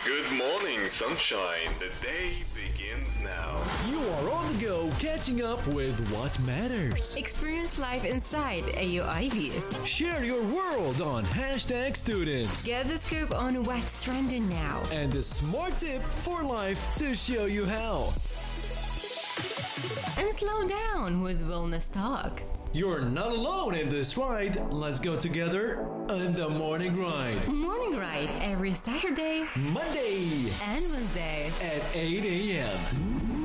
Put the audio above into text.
Good morning, sunshine. The day begins now. You are on the go, catching up with what matters. Experience life inside AUIV. Share your world on Hashtag Students. Get the scoop on what's trending now. And a smart tip for life to show you how. And slow down with Wellness Talk. You're not alone in this ride. Let's go together on the Morning Ride. Morning Ride every Saturday, Monday and Wednesday at 8 a.m.